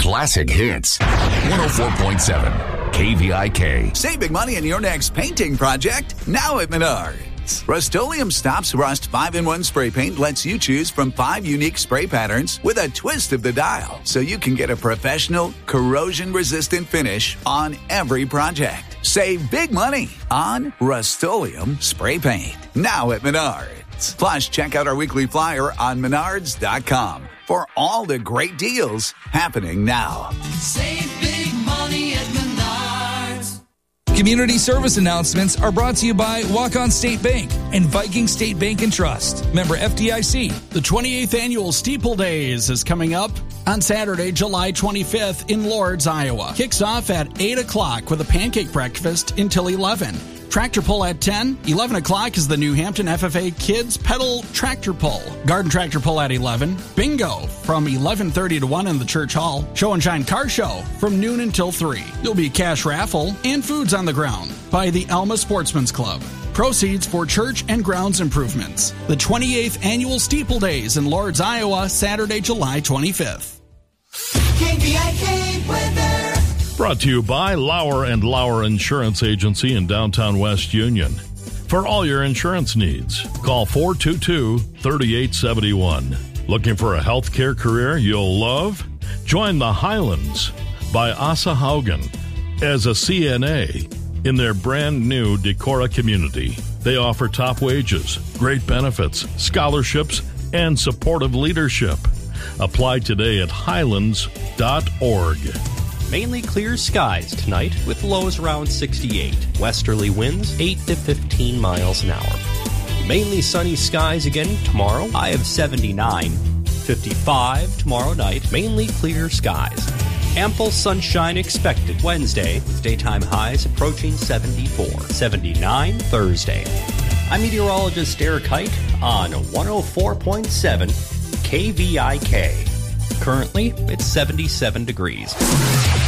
classic hits. 104.7 KVIK. Save big money on your next painting project now at Menards. Rust-Oleum Stops Rust 5-in-1 spray paint lets you choose from 5 unique spray patterns with a twist of the dial, so you can get a professional, corrosion-resistant finish on every project. Save big money on Rust-Oleum spray paint now at Menards. Plus, check out our weekly flyer on menards.com for all the great deals happening now. Save big money at Menards. Community service announcements are brought to you by Walk-On State Bank and Viking State Bank and Trust. Member FDIC. The 28th Annual Steeple Days is coming up on Saturday, July 25th in Lords, Iowa. Kicks off at 8 o'clock with a pancake breakfast until 11. Tractor pull at 10. 11 o'clock is the New Hampton FFA Kids Pedal Tractor Pull. Garden Tractor Pull at 11. Bingo from 11:30 to 1 in the Church Hall. Show and Shine Car Show from noon until 3. There'll be a cash raffle and foods on the ground by the Alma Sportsman's Club. Proceeds for church and grounds improvements. The 28th Annual Steeple Days in Lords, Iowa, Saturday, July 25th. KVIK weather. Brought to you by Lauer & Lauer Insurance Agency in downtown West Union. For all your insurance needs, call 422-3871. Looking for a healthcare career you'll love? Join the Highlands by Asa Haugen as a CNA in their brand new Decorah community. They offer top wages, great benefits, scholarships, and supportive leadership. Apply today at highlands.org. Mainly clear skies tonight with lows around 68. Westerly winds 8 to 15 miles an hour. Mainly sunny skies again tomorrow. High of 79. 55 tomorrow night. Mainly clear skies. Ample sunshine expected Wednesday with daytime highs approaching 74. 79 Thursday. I'm meteorologist Eric Hike on 104.7 KVIK. Currently, it's 77 degrees.